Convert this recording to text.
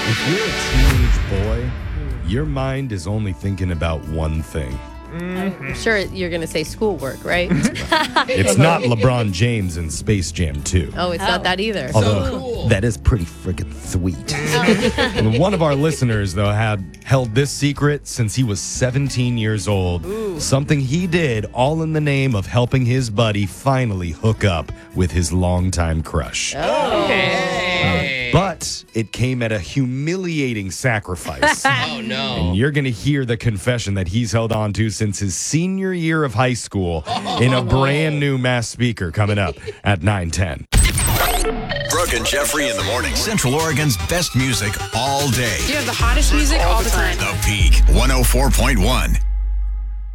If you're a teenage boy, your mind is only thinking about one thing. I'm sure you're going to say schoolwork, right? It's not LeBron James in Space Jam 2. Oh, it's not that either. Although that is pretty freaking sweet. And one of our listeners, though, had held this secret since he was 17 years old. Something he did all in the name of helping his buddy finally hook up with his longtime crush. But it came at a humiliating sacrifice. Oh, no. And you're going to hear the confession that he's held on to since his senior year of high school in a brand new Mass Speaker coming up at 9:10. Brooke and Jeffrey in the morning. Central Oregon's best music all day. You have the hottest music all the time. The Peak 104.1.